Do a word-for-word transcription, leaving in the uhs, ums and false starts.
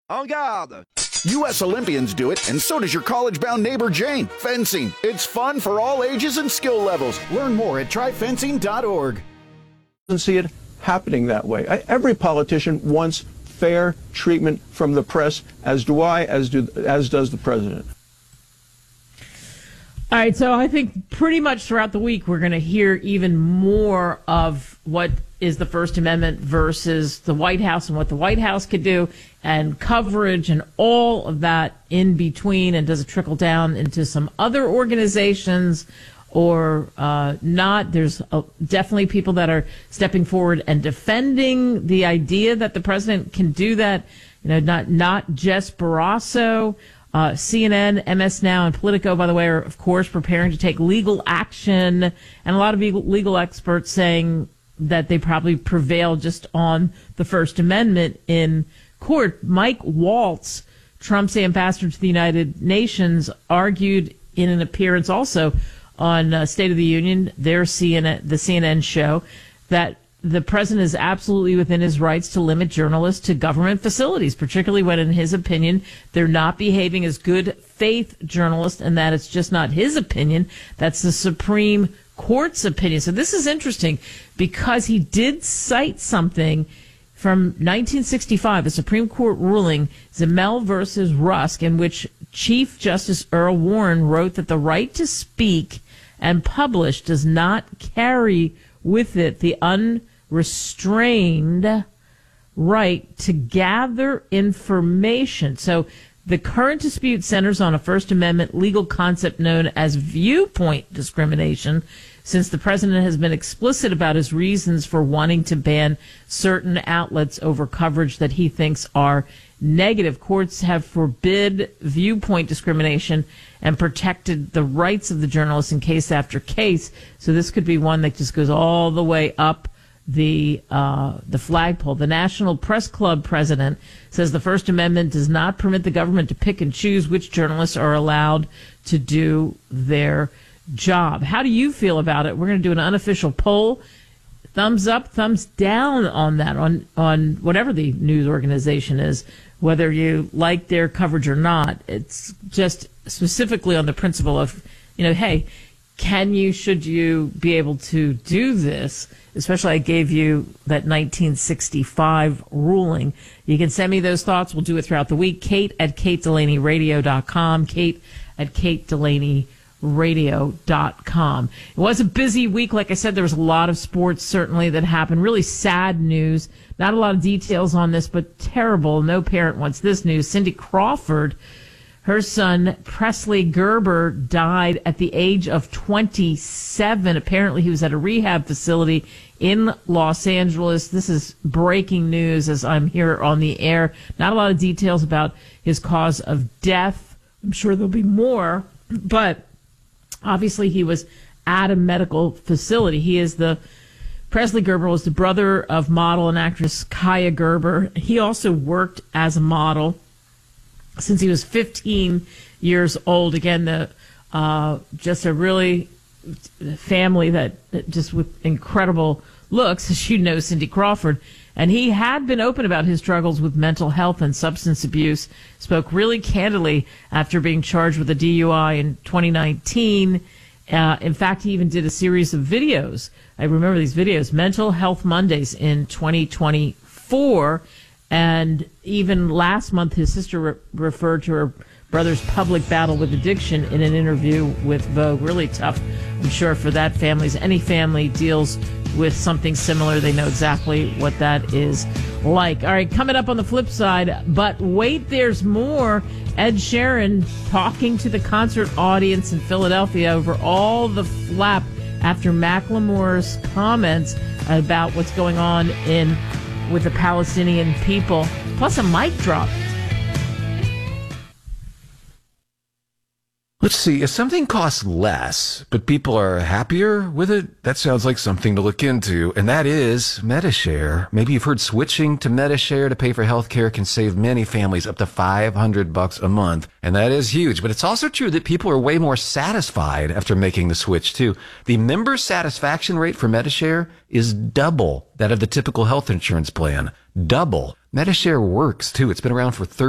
En garde! U S Olympians do it, and so does your college-bound neighbor Jane. Fencing. It's fun for all ages and skill levels. Learn more at try fencing dot org. Doesn't see it happening that way. I, every politician wants fair treatment from the press, as do I, as do as does the president. All right, so I think pretty much throughout the week we're going to hear even more of what is the First Amendment versus the White House and what the White House could do, and coverage and all of that in between, and does it trickle down into some other organizations or uh, not. There's uh, definitely people that are stepping forward and defending the idea that the president can do that. You know, not not just Barrasso. Uh, C N N, M S Now, and Politico, by the way, are, of course, preparing to take legal action. And a lot of legal, legal experts saying that they probably prevail just on the First Amendment in court. Mike Waltz, Trump's ambassador to the United Nations, argued in an appearance also on uh, State of the Union, their C N N, the C N N show, that the president is absolutely within his rights to limit journalists to government facilities, particularly when, in his opinion, they're not behaving as good faith journalists, and that it's just not his opinion. That's the Supreme Court's opinion. So this is interesting because he did cite something from nineteen sixty-five, the Supreme Court ruling, Zimmel versus Rusk, in which Chief Justice Earl Warren wrote that the right to speak and publish does not carry with it the unrestrained right to gather information. So the current dispute centers on a First Amendment legal concept known as viewpoint discrimination, since the president has been explicit about his reasons for wanting to ban certain outlets over coverage that he thinks are negative. Courts have forbid viewpoint discrimination and protected the rights of the journalists in case after case. So this could be one that just goes all the way up the uh, the flagpole. The National Press Club president says the First Amendment does not permit the government to pick and choose which journalists are allowed to do their job. How do you feel about it? We're going to do an unofficial poll. Thumbs up, thumbs down on that, on, on whatever the news organization is, whether you like their coverage or not. It's just specifically on the principle of, you know, hey, can you, should you be able to do this? Especially I gave you that nineteen sixty-five ruling. You can send me those thoughts. We'll do it throughout the week. Kate at kate delaney radio dot com. Kate at kate delaney radio dot com. It was a busy week. Like I said, there was a lot of sports certainly that happened. Really sad news. Not a lot of details on this, but terrible. No parent wants this news. Cindy Crawford, her son Presley Gerber, died at the age of twenty-seven. Apparently he was at a rehab facility in Los Angeles. This is breaking news as I'm here on the air. Not a lot of details about his cause of death. I'm sure there'll be more, but obviously he was at a medical facility. He is the Presley Gerber was the brother of model and actress Kaya Gerber. He also worked as a model since he was fifteen years old. Again, the uh, just a really family that just with incredible looks, as you know, Cindy Crawford. And he had been open about his struggles with mental health and substance abuse, spoke really candidly after being charged with a D U I in twenty nineteen. Uh, in fact, he even did a series of videos. I remember these videos, Mental Health Mondays in twenty twenty-four. And even last month, his sister re- referred to her brother's public battle with addiction in an interview with Vogue. Really tough, I'm sure, for that family. As any family deals with something similar, they know exactly what that is like. All right, coming up on the flip side, but wait, there's more. Ed Sheeran talking to the concert audience in Philadelphia over all the flap after Macklemore's comments about what's going on in with the Palestinian people, plus a mic drop. Let's see, if something costs less, but people are happier with it, that sounds like something to look into, and that is Medi-Share. Maybe you've heard switching to Medi-Share to pay for healthcare can save many families up to five hundred bucks a month, and that is huge. But it's also true that people are way more satisfied after making the switch, too. The member satisfaction rate for Medi-Share is double that of the typical health insurance plan. Double. Medi-Share works, too. It's been around for thirty